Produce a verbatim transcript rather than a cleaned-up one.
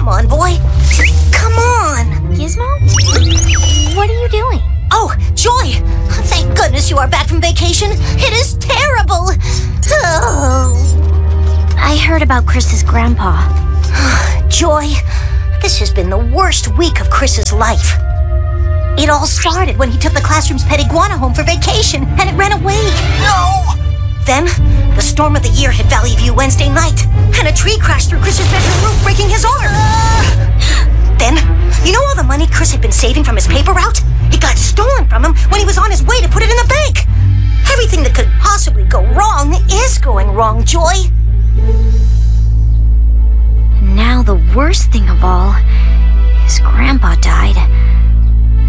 Come on, boy. Come on. Gizmo? What are you doing? Oh, Joy! Thank goodness you are back from vacation. It is terrible. Oh. I heard about Chris's grandpa. Joy, this has been the worst week of Chris's life. It all started when he took the classroom's pet iguana home for vacation, and it ran away. No! Then, the storm of the year hit Valley View Wednesday night, and a tree crashed through Chris's bedroom roof, breaking his arm. Then, you know all the money Chris had been saving from his paper route? It got stolen from him when he was on his way to put it in the bank. Everything that could possibly go wrong is going wrong, Joy. Now the worst thing of all is Grandpa died.